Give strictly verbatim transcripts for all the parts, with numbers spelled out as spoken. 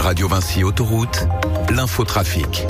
Radio Vinci Autoroute, l'infotrafic.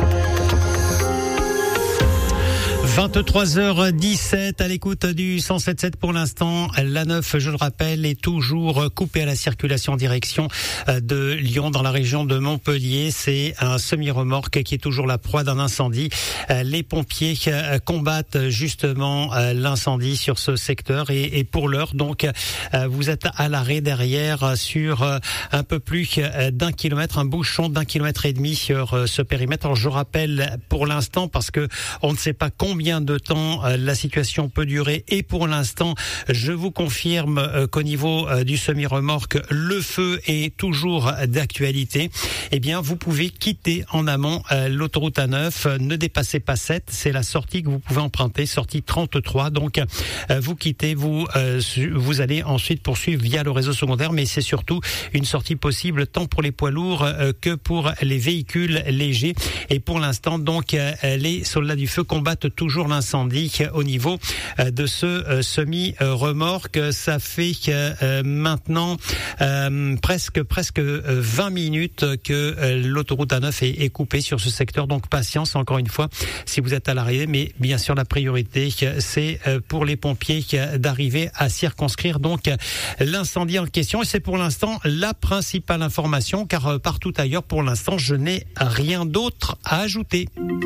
vingt-trois heures dix-sept à l'écoute du cent sept virgule sept pour l'instant. La neuf, je le rappelle, est toujours coupée à la circulation en direction de Lyon dans la région de Montpellier. C'est un semi-remorque qui est toujours la proie d'un incendie. Les pompiers combattent justement l'incendie sur ce secteur et, et pour l'heure, donc, vous êtes à l'arrêt derrière sur un peu plus d'un kilomètre, un bouchon d'un kilomètre et demi sur ce périmètre. Alors, je rappelle pour l'instant parce que on ne sait pas combien Combien de temps euh, la situation peut durer et pour l'instant, je vous confirme euh, qu'au niveau euh, du semi-remorque, le feu est toujours d'actualité. Eh bien, vous pouvez quitter en amont euh, l'autoroute A neuf. Ne dépassez pas sept, c'est la sortie que vous pouvez emprunter, sortie trente-trois. Donc, euh, vous quittez, vous euh, vous allez ensuite poursuivre via le réseau secondaire, mais c'est surtout une sortie possible tant pour les poids lourds euh, que pour les véhicules légers. Et pour l'instant, donc, euh, les soldats du feu combattent toujours Toujours l'incendie au niveau de ce semi-remorque. Ça fait euh, maintenant euh, presque presque vingt minutes que l'autoroute A neuf est, est coupée sur ce secteur. Donc patience encore une fois si vous êtes à l'arrivée. Mais bien sûr la priorité c'est pour les pompiers d'arriver à circonscrire donc l'incendie en question. Et c'est pour l'instant la principale information car partout ailleurs pour l'instant je n'ai rien d'autre à ajouter.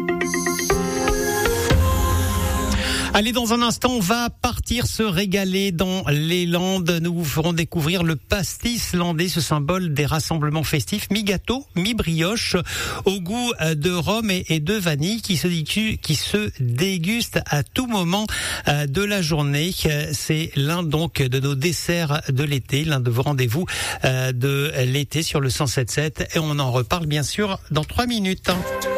Allez, dans un instant, on va partir se régaler dans les Landes. Nous vous ferons découvrir le pastis landais, ce symbole des rassemblements festifs, mi-gâteau, mi-brioche, au goût de rhum et de vanille, qui se, qui se déguste à tout moment de la journée. C'est l'un donc de nos desserts de l'été, l'un de vos rendez-vous de l'été sur le cent sept virgule sept. Et on en reparle bien sûr dans trois minutes.